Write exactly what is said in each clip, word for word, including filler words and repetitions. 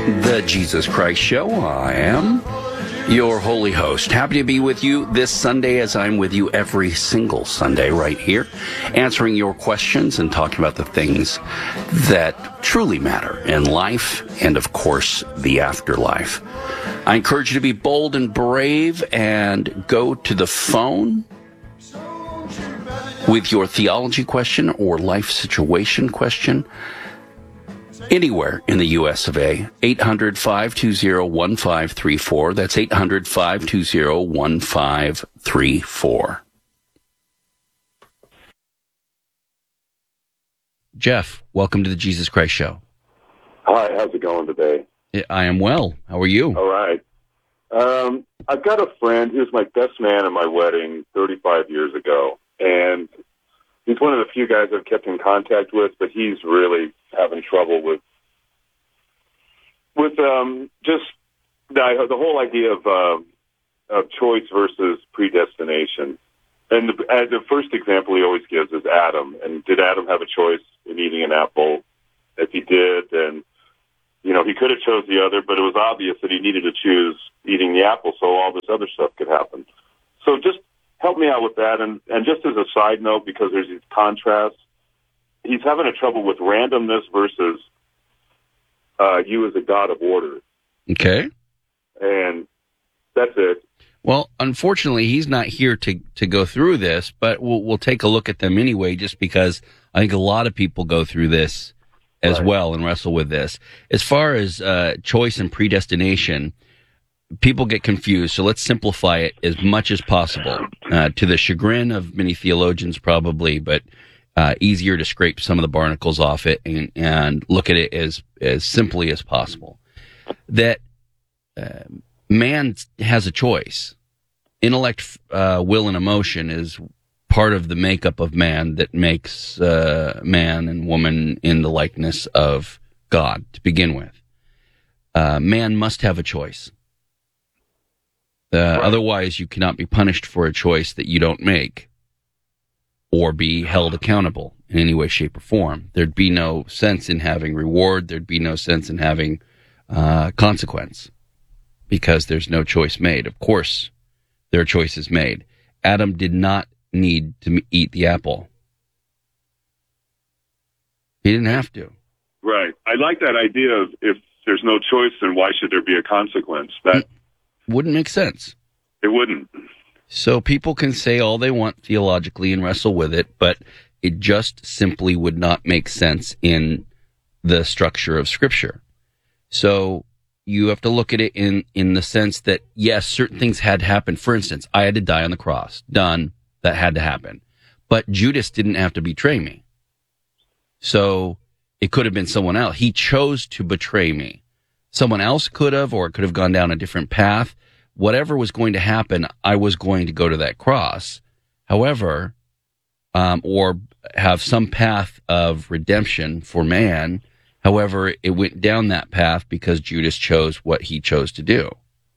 The Jesus Christ Show. I am your holy host. Happy to be with you this Sunday, as I'm with you every single Sunday right here, answering your questions and talking about the things that truly matter in life and, of course, the afterlife. I encourage you to be bold and brave and go to the phone with your theology question or life situation question. Anywhere in the U S of A, eight hundred, five two zero, one five three four. That's eight hundred, five two zero, one five three four. Jeff, welcome to the Jesus Christ Show. Hi, how's it going today? I am well. How are you? All right. Um, I've got a friend who's my best man at my wedding thirty-five years ago, and he's one of the few guys I've kept in contact with, but he's really having trouble with with um, just the, the whole idea of uh, of choice versus predestination. And the, as the first example he always gives is Adam. And did Adam have a choice in eating an apple? If he did, then you know he could have chose the other, but it was obvious that he needed to choose eating the apple so all this other stuff could happen. So just help me out with that. And, and just as a side note, because there's these contrasts, he's having a trouble with randomness versus uh, you as a God of order. Okay. And that's it. Well, unfortunately, he's not here to, to go through this, but we'll, we'll take a look at them anyway, just because I think a lot of people go through this as Right. well and wrestle with this. As far as uh, choice and predestination, people get confused, so let's simplify it as much as possible, uh, to the chagrin of many theologians probably, but uh, easier to scrape some of the barnacles off it and, and look at it as, as simply as possible. That uh, man has a choice. Intellect, uh, will, and emotion is part of the makeup of man that makes uh, man and woman in the likeness of God to begin with. Uh, man must have a choice. Uh, right. Otherwise, you cannot be punished for a choice that you don't make or be held accountable in any way, shape, or form. There'd be no sense in having reward. There'd be no sense in having uh, consequence because there's no choice made. Of course, there are choices made. Adam did not need to eat the apple. He didn't have to. Right. I like that idea of if there's no choice, then why should there be a consequence? That it wouldn't make sense. It wouldn't. So people can say all they want theologically and wrestle with it, but it just simply would not make sense in the structure of Scripture. So you have to look at it in, in the sense that, yes, certain things had to happen. For instance, I had to die on the cross. Done. That had to happen. But Judas didn't have to betray me. So it could have been someone else. He chose to betray me. Someone else could have, or it could have gone down a different path. Whatever was going to happen, I was going to go to that cross. However, um, or have some path of redemption for man. However, it went down that path because Judas chose what he chose to do.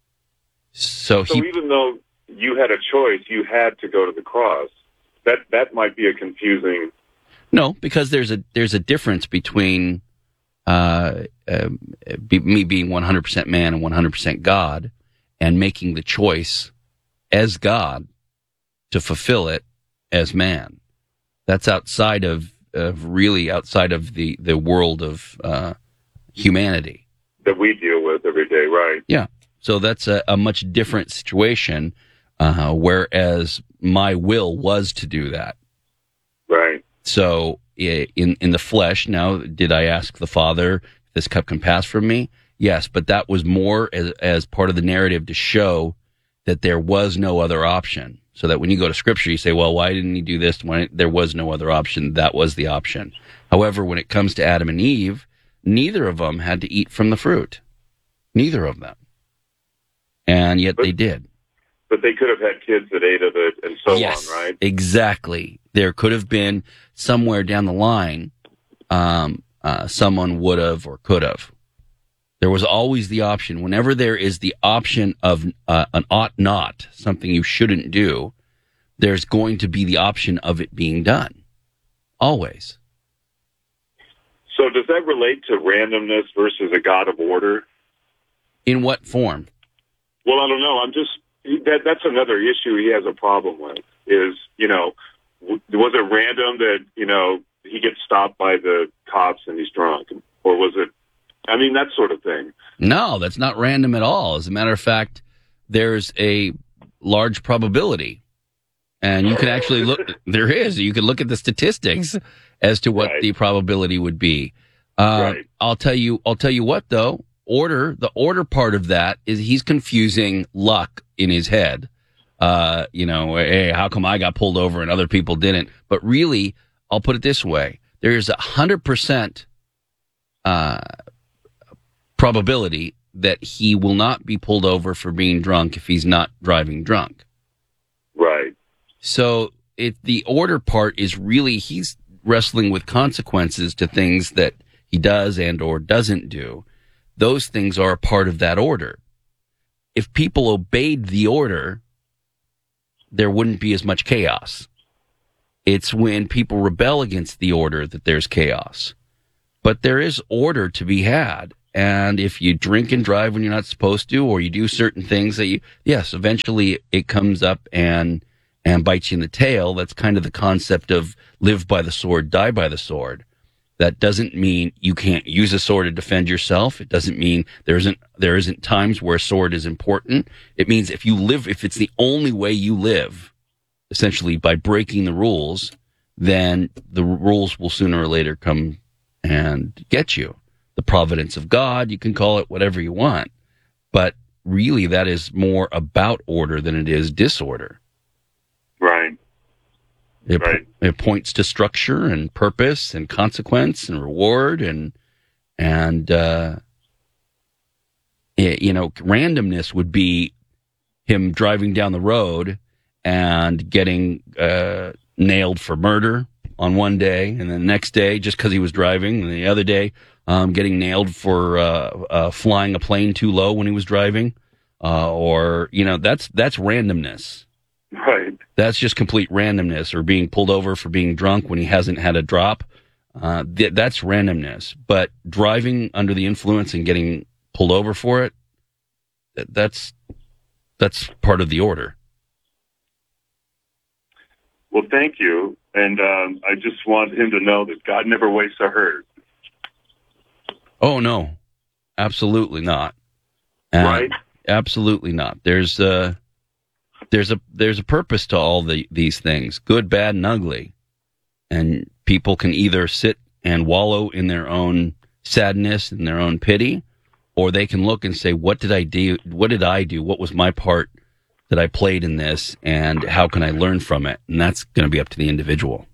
So, so he, even though you had a choice, you had to go to the cross. That that might be a confusing. No, because there's a there's a difference between uh, uh, be, me being one hundred percent man and one hundred percent God, and making the choice as God to fulfill it as man. That's outside of, of really outside of the, the world of uh, humanity that we deal with every day, right? Yeah. So that's a, a much different situation, uh, whereas my will was to do that. Right. So in in the flesh, now, did I ask the Father, if this cup can pass from me? Yes, but that was more as, as part of the narrative to show that there was no other option. So that when you go to Scripture, you say, well, why didn't he do this when it, there was no other option? That was the option. However, when it comes to Adam and Eve, neither of them had to eat from the fruit. Neither of them. And yet but, they did. But they could have had kids that ate of it and so yes, on, right? Exactly. There could have been somewhere down the line, um, uh, someone would have or could have. There was always the option. Whenever there is the option of uh, an ought not, something you shouldn't do, there's going to be the option of it being done. Always. So does that relate to randomness versus a God of order? In what form? Well, I don't know. I'm just that. That's another issue he has a problem with. Is you know, w- was it random that you know he gets stopped by the cops and he's drunk, or was it? I mean, that sort of thing. No, that's not random at all. As a matter of fact, there's a large probability, and you can actually look. There is. You can look at the statistics as to what Right. the probability would be. Uh, Right. I'll tell you. I'll tell you what, though. Order. The order part of that is he's confusing luck in his head. Uh, you know, hey, how come I got pulled over and other people didn't? But really, I'll put it this way: there's a hundred percent uh probability that he will not be pulled over for being drunk if he's not driving drunk. Right. So it the order part is really he's wrestling with consequences to things that he does and or doesn't do. Those things are a part of that order. If people obeyed the order, there wouldn't be as much chaos. It's when people rebel against the order that there's chaos. But there is order to be had. And if you drink and drive when you're not supposed to, or you do certain things that you, yes, eventually it comes up and, and bites you in the tail. That's kind of the concept of live by the sword, die by the sword. That doesn't mean you can't use a sword to defend yourself. It doesn't mean there isn't, there isn't times where a sword is important. It means if you live, if it's the only way you live, essentially by breaking the rules, then the rules will sooner or later come and get you. The providence of God, you can call it whatever you want, but really that is more about order than it is disorder. Right. It, Right. it points to structure and purpose and consequence and reward and and uh, it, you know, randomness would be him driving down the road and getting uh, nailed for murder on one day, and then the next day just because he was driving, and the other day um, getting nailed for uh, uh, flying a plane too low when he was driving, uh, or you know that's that's randomness. Right. That's just complete randomness, or being pulled over for being drunk when he hasn't had a drop. Uh, th- that's randomness. But driving under the influence and getting pulled over for it, th- that's that's part of the order. Well, thank you. And um, I just want him to know that God never wastes a hurt. Oh, no. Absolutely not. Uh, Right? Absolutely not. There's uh, there's a there's a purpose to all the, these things, good, bad, and ugly. And people can either sit and wallow in their own sadness and their own pity, or they can look and say, what did I do? What did I do? What was my part that I played in this, and how can I learn from it? And that's going to be up to the individual.